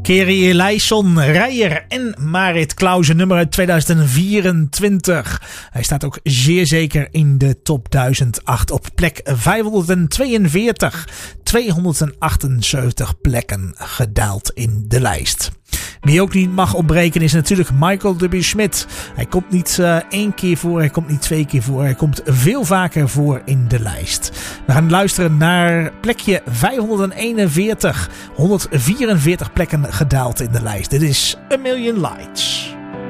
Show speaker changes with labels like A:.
A: Kerry Eleison, Rijer en Marit Klause, nummer uit 2024. Hij staat ook zeer zeker in de top 1008 op plek 542. 278 plekken gedaald in de lijst. Wie ook niet mag ontbreken is natuurlijk Michael W. Smit. Hij komt niet 1 keer voor, hij komt niet 2 keer voor. Hij komt veel vaker voor in de lijst. We gaan luisteren naar plekje 541. 144 plekken gedaald in de lijst. Dit is A Million Lights.